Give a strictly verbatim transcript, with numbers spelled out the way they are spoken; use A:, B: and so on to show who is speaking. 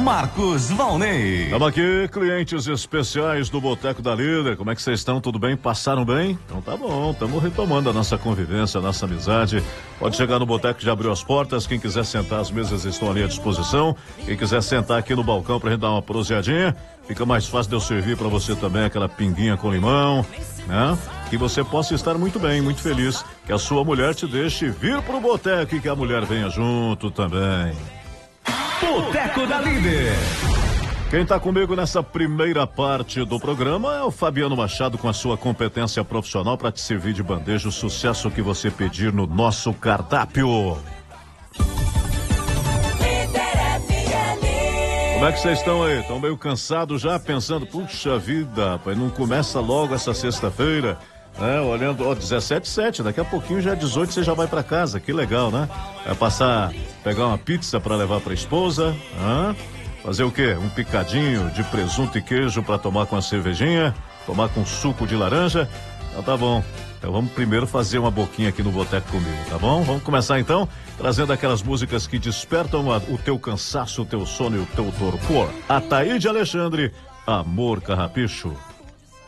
A: Marcos Valnei.
B: Estamos aqui, clientes especiais do Boteco da Líder. Como é que vocês estão? Tudo bem? Passaram bem? Então tá bom, estamos retomando a nossa convivência, a nossa amizade. Pode chegar no Boteco que já abriu as portas. Quem quiser sentar, as mesas estão ali à disposição. Quem quiser sentar aqui no balcão pra gente dar uma proseadinha, fica mais fácil de eu servir pra você também aquela pinguinha com limão, né? Que você possa estar muito bem, muito feliz. Que a sua mulher te deixe vir pro Boteco e que a mulher venha junto também.
A: Boteco da Líder.
B: Quem está comigo nessa primeira parte do programa é o Fabiano Machado, com a sua competência profissional para te servir de bandeja o sucesso que você pedir no nosso cardápio. Como é que vocês estão aí? Estão meio cansados já, pensando, puxa vida, rapaz, não começa logo essa sexta-feira? É, olhando, ó, dezessete e sete, daqui a pouquinho já é dezoito, você já vai pra casa, que legal, né? Vai passar, pegar uma pizza pra levar pra esposa, hã? Fazer o quê? Um picadinho de presunto e queijo pra tomar com a cervejinha, tomar com suco de laranja, então tá bom. Então vamos primeiro fazer uma boquinha aqui no Boteco comigo, tá bom? Vamos começar então, trazendo aquelas músicas que despertam a, o teu cansaço, o teu sono e o teu torpor. Ataíde Alexandre, Amor Carrapicho.